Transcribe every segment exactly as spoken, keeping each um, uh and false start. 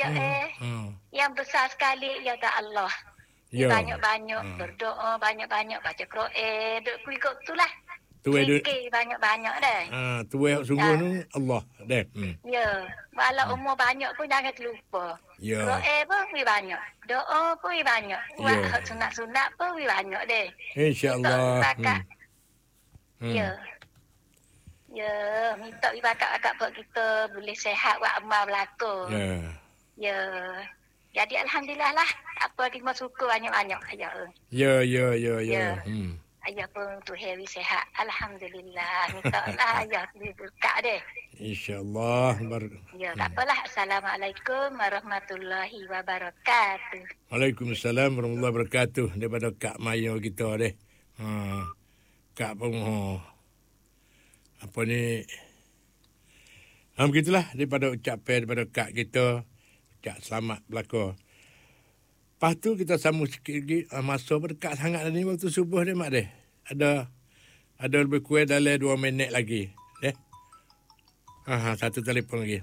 ya hmm. eh. Hmm. Yang besar sekali ialah Allah. Ya. Banyak-banyak Hmm. berdoa, banyak-banyak baca Quran, duk ikut itulah. Tu du. Zikir banyak-banyak dah. Ah, tu sungguh tu Allah dah. Hmm. Ya, walau Hmm. umur banyak pun jangan terlupa. Ya. Quran pun we banyak. Doa pun we banyak. Ya. Buat sunat-sunat pun we banyak deh. Insya-Allah. Hmm. Hmm. Ya. Ya, minta ibadat agak buat kita boleh sehat buat amal belaka. Ya. Ya. Jadi alhamdulillah lah. Apa kita suka banyak-banyak ayah. Ya, ya, ya, ya. Ya. Hmm. Ayah pun tu heavy sehat. Alhamdulillah. Minta lah ayah berkat deh. InsyaAllah. Bar- ya, tak apalah. Assalamualaikum warahmatullahi wabarakatuh. Waalaikumsalam warahmatullahi wabarakatuh. Daripada Kak Maya kita deh. Ha. Kak pun ha. Apa ni? Ha, begitulah daripada ucapan daripada Kak kita. Ucap selamat belaka. Lepas tu kita sambung sikit lagi. Masa berdekat sangat ni waktu subuh dia mak deh. Ada ada lebih kurang dalam dua minit lagi. Deh. Ha, satu telefon lagi.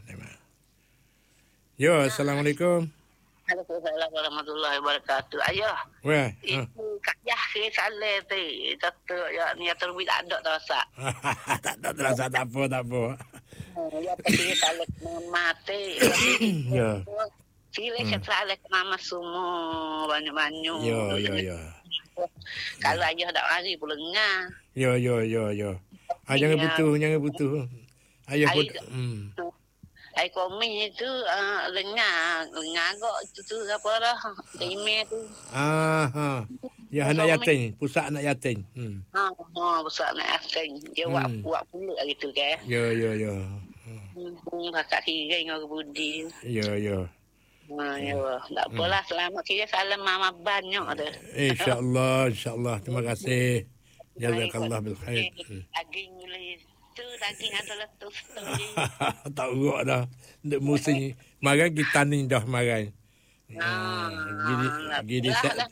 Yo, Assalamualaikum. Waalaikumsalam warahmatullahi wabarakatuh. Ayah. Wah. Itu Kak Yahya Saleh tu. Kata ya ni terbit tak ada terasa. tak ada terasa tak apa tak apa. Ya tapi Saleh mati. Ya. Sila hmm. Saleh mama semua banyak-banyak. Ya ya ya. Kalau ayah tak mari pula ngah. Ya ya ya ya. Ah, jangan butuh jangan butuh. Ayah pun hmm. Ai komi itu uh, lengah, lengah kok itu tu apa dah, email tu. Ah ha. Ya anak yatim, pusat anak yatim. Hmm. Ha, ha pusat anak yatim. Dia buat hmm. buat pula gitu ke. Ya ya ya. Hmm, kakak kira dengan budi. Ya ya. Ha ya, tak apalah selamat kira salam mama banyak dah. Insya-Allah, insya-Allah. Terima kasih. Jazakallah bil khair. Aging mulai tu daging adalah tu. Tak urut dah. Dek musim marai kita ni dah marai. Ah, gini gini saya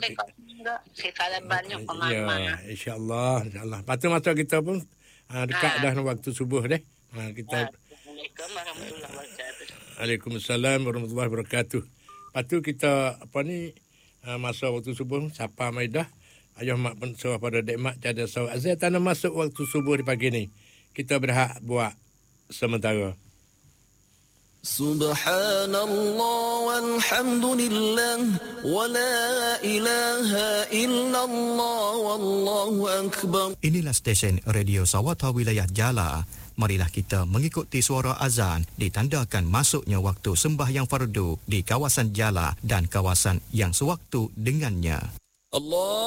salam banyak pemahaman. Ya, insya-Allah, insya-Allah. Patut masa kita pun dekat dah waktu subuh deh. Ha, kita Assalamualaikum warahmatullahi wabarakatuh. Waalaikumsalam warahmatullahi wabarakatuh. Patut kita apa ni masa waktu subuh siapa Maidah ayah mak pun suruh pada dek mak tiada sawak azal tanah masuk waktu subuh di pagi ni. Kita berhak buat sementara. Subhanallah walhamdulillah wa la ilaha illallah wallahu akbar. Inilah stesen Radio Sawata Wilayah Jala. Marilah kita mengikuti suara azan ditandakan masuknya waktu sembahyang fardu di kawasan Jala dan kawasan yang sewaktu dengannya. Allah